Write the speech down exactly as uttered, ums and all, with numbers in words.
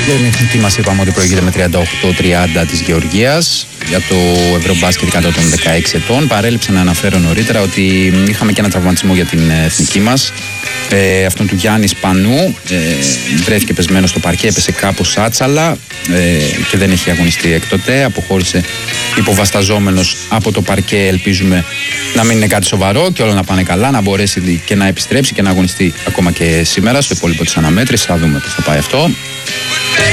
Για την εθνική μας είπαμε ότι προηγείται με τριάντα οκτώ τριάντα της Γεωργίας. Για το Ευρωμπάσκετ κάτω των δεκαέξι ετών. Παρέλειψα να αναφέρω νωρίτερα ότι είχαμε και ένα τραυματισμό για την εθνική μας. Ε, αυτόν του Γιάννη Σπανού. Ε, βρέθηκε πεσμένο στο παρκέ, έπεσε κάπως άτσαλα ε, και δεν έχει αγωνιστεί εκ τότε. Αποχώρησε υποβασταζόμενος από το παρκέ. Ελπίζουμε να μην είναι κάτι σοβαρό και όλα να πάνε καλά, να μπορέσει και να επιστρέψει και να αγωνιστεί ακόμα και σήμερα στο υπόλοιπο της αναμέτρησης. Θα δούμε πώς θα πάει αυτό.